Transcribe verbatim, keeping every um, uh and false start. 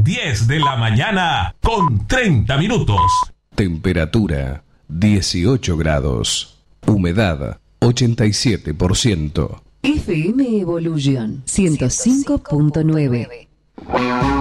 diez de la mañana con treinta minutos. Temperatura dieciocho grados. Humedad ochenta y siete por ciento. F M Evolution ciento cinco punto nueve.